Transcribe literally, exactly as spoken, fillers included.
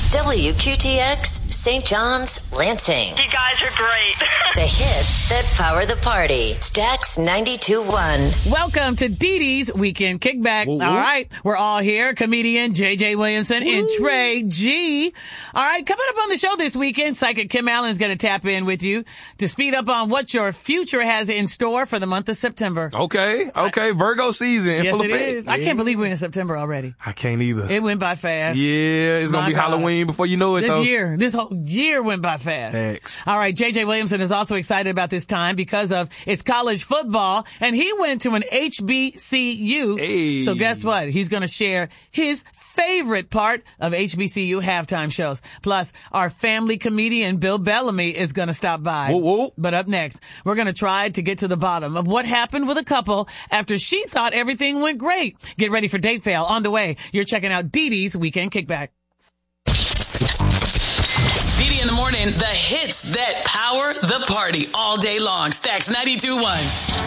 W Q T X, Saint John's, Lansing. You guys are great. The hits that power the party. Stax ninety-two point one. Welcome to Dee Dee's Weekend Kickback. Woo, woo. All right. We're all here. Comedian J J Williamson woo. and Trey G. All right. Coming up on the show this weekend, psychic Kim Allen is going to tap in with you to speed up on what your future has in store for the month of September. Okay. Okay. Virgo season. Yes, full it of is. yeah. I can't believe we're in September already. I can't either. It went by fast. Yeah. It's going to be God. Halloween before you know it, This though. year, this whole year went by fast. Thanks. All right, J J Williamson is also excited about this time because of it's college football, and he went to an H B C U. Hey. So guess what? He's going to share his favorite part of H B C U halftime shows. Plus, our family comedian Bill Bellamy is going to stop by. Whoa, whoa. But up next, we're going to try to get to the bottom of what happened with a couple after she thought everything went great. Get ready for Date Fail on the way. You're checking out Dee Dee's Weekend Kickback. Dee Dee in the morning, the hits that power the party all day long. Stax ninety-two point one.